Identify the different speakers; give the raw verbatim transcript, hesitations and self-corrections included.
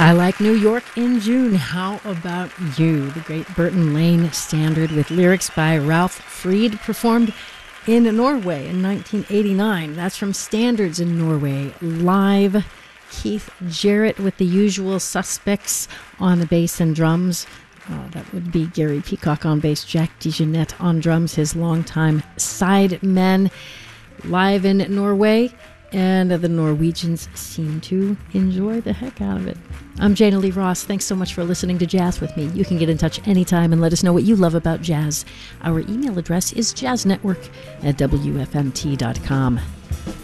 Speaker 1: I Like New York in June. How about you? The great Burton Lane standard with lyrics by Ralph Freed, performed in Norway in nineteen eighty-nine. That's from Standards in Norway. Live, Keith Jarrett with the usual suspects on the bass and drums. Oh, that would be Gary Peacock on bass, Jack DeJohnette on drums, his longtime sidemen. Live in Norway. And the Norwegians seem to enjoy the heck out of it. I'm Jana Lee Ross. Thanks so much for listening to Jazz with me. You can get in touch anytime and let us know what you love about jazz. Our email address is jazznetwork at W F M T dot com.